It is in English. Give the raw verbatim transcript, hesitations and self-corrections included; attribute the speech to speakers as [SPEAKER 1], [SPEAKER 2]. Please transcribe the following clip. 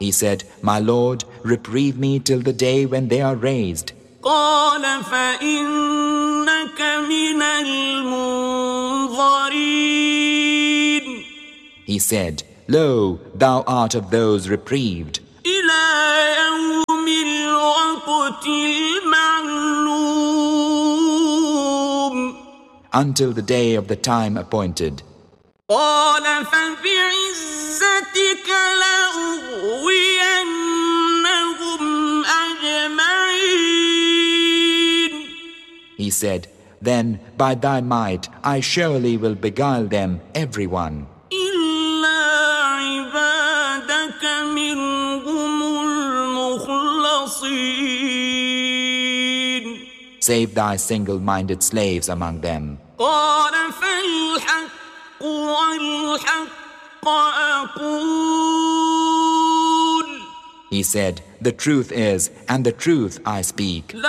[SPEAKER 1] He said, My Lord, reprieve me till the day when they are raised.
[SPEAKER 2] قال فإنك من المنظرين.
[SPEAKER 1] He said, Lo, thou art of those reprieved.
[SPEAKER 2] إلى يوم الوقت المعلوم.
[SPEAKER 1] Until the day of the time appointed.
[SPEAKER 2] قال فبعزتك لأغوينهم أجمعين.
[SPEAKER 1] He said, Then by thy might I surely will beguile them, everyone.
[SPEAKER 2] إلا عبادك منهم المخلصين.
[SPEAKER 1] Save thy single-minded slaves among them.
[SPEAKER 2] قال فالحق والحق أقول.
[SPEAKER 1] He said, The truth is, and the truth I speak.